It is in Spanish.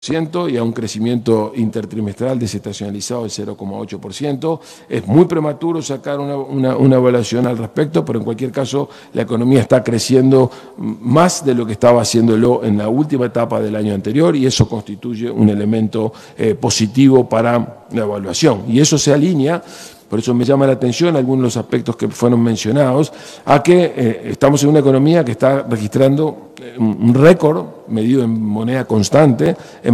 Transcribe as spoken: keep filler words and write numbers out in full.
y a un crecimiento intertrimestral desestacionalizado del cero coma ocho por ciento. Es muy prematuro sacar una, una, una evaluación al respecto, pero en cualquier caso la economía está creciendo más de lo que estaba haciéndolo en la última etapa del año anterior y eso constituye un elemento eh, positivo para la evaluación. Y eso se alinea. Por eso me llama la atención algunos de los aspectos que fueron mencionados, a que eh, estamos en una economía que está registrando un récord medido en moneda constante, en